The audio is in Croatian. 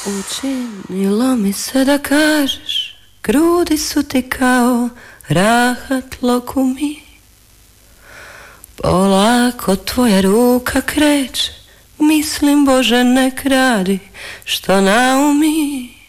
Učinilo mi se da kažeš, grudi su ti kao rahat lokumi. Polako tvoja ruka kreće, mislim Bože nek radi što naumi.